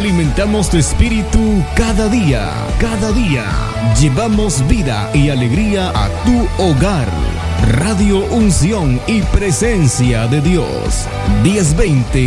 Alimentamos tu espíritu cada día, cada día. Llevamos vida y alegría a tu hogar. Radio Unción y Presencia de Dios. 1020